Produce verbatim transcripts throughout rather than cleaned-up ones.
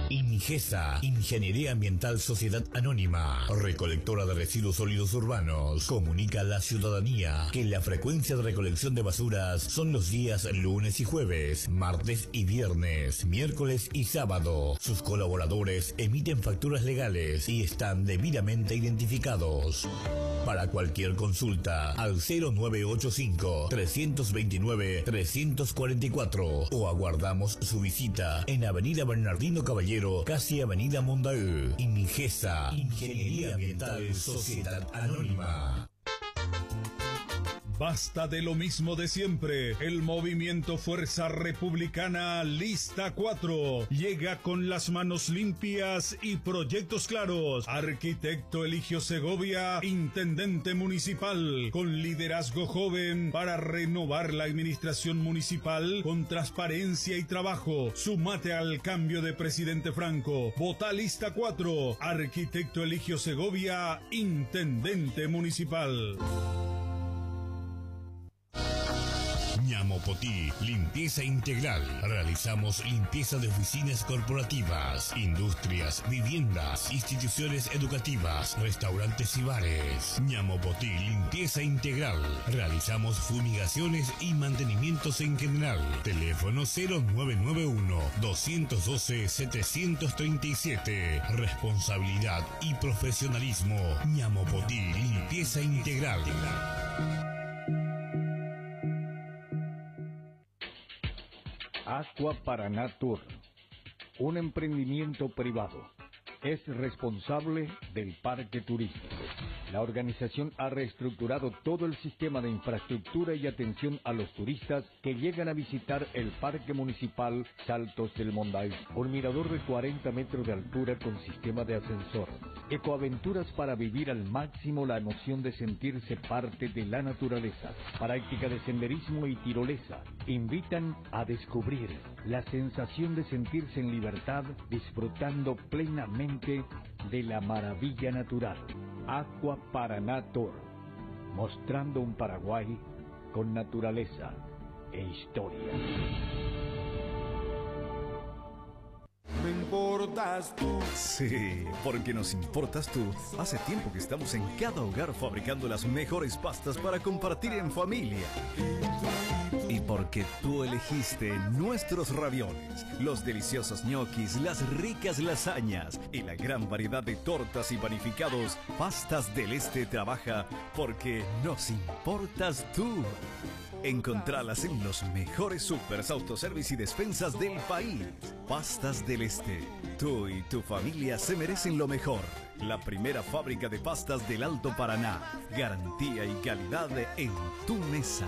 Inigesa, Ingeniería Ambiental Sociedad Anónima, recolectora de residuos sólidos urbanos, comunica a la ciudadanía que la frecuencia de recolección de basuras son los días lunes y jueves, martes y viernes, miércoles y sábado. Sus colaboradores emiten facturas legales y están debidamente identificados. Para cualquier consulta, al cero nueve ocho cinco, tres dos nueve, tres cuatro cuatro o aguardamos su visita en Avenida Bernardino Caballero, casi Avenida Mondaú. Inigesa, Ingeniería Ambiental Sociedad Anónima. Basta de lo mismo de siempre. El movimiento Fuerza Republicana Lista cuatro llega con las manos limpias y proyectos claros. Arquitecto Eligio Segovia, intendente municipal, con liderazgo joven para renovar la administración municipal con transparencia y trabajo. Sumate al cambio de presidente Franco. Vota Lista cuatro. Arquitecto Eligio Segovia, intendente municipal. Ñamopotí, limpieza integral. Realizamos limpieza de oficinas corporativas, industrias, viviendas, instituciones educativas, restaurantes y bares. Ñamopotí, limpieza integral. Realizamos fumigaciones y mantenimientos en general. Teléfono cero nueve nueve uno, dos uno dos, siete tres siete. Responsabilidad y profesionalismo. Ñamopotí, limpieza integral. Aqua Paraná Tour, un emprendimiento privado, es responsable del parque turístico. La organización ha reestructurado todo el sistema de infraestructura y atención a los turistas que llegan a visitar el Parque Municipal Saltos del Monday. Un mirador de cuarenta metros de altura con sistema de ascensor. Ecoaventuras para vivir al máximo la emoción de sentirse parte de la naturaleza. Práctica de senderismo y tirolesa. Invitan a descubrir la sensación de sentirse en libertad, disfrutando plenamente de la maravilla natural. Aqua Paraná Tour, mostrando un Paraguay con naturaleza e historia. Me importas tú. Sí, porque nos importas tú. Hace tiempo que estamos en cada hogar fabricando las mejores pastas para compartir en familia. Y porque tú elegiste nuestros ravioles, los deliciosos ñoquis, las ricas lasañas y la gran variedad de tortas y panificados, Pastas del Este trabaja porque nos importas tú. Encontralas en los mejores supers, autoservice y despensas del país. Pastas del Este. Tú y tu familia se merecen lo mejor. La primera fábrica de pastas del Alto Paraná. Garantía y calidad en tu mesa.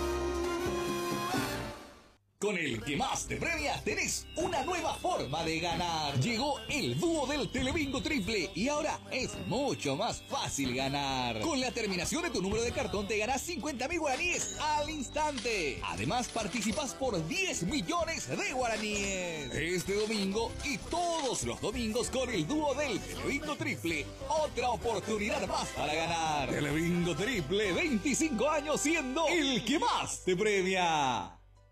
Con el que más te premia tenés una nueva forma de ganar. Llegó el dúo del Telebingo Triple y ahora es mucho más fácil ganar. Con la terminación de tu número de cartón te ganás cincuenta mil guaraníes al instante. Además participas por diez millones de guaraníes. Este domingo y todos los domingos con el dúo del Telebingo Triple. Otra oportunidad más para ganar. Telebingo Triple, veinticinco años siendo el que más te premia.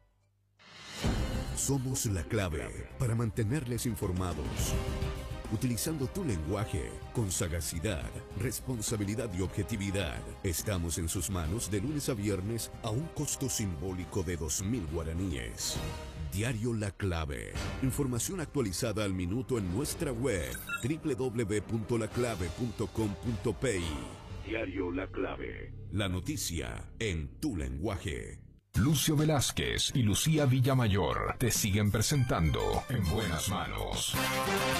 Somos la clave para mantenerles informados. Utilizando tu lenguaje con sagacidad, responsabilidad y objetividad. Estamos en sus manos de lunes a viernes a un costo simbólico de dos mil guaraníes. Diario La Clave. Información actualizada al minuto en nuestra web doble u doble u doble u punto la clave punto com punto pe. Diario La Clave. La noticia en tu lenguaje. Lucio Velázquez y Lucía Villamayor te siguen presentando En Buenas Manos.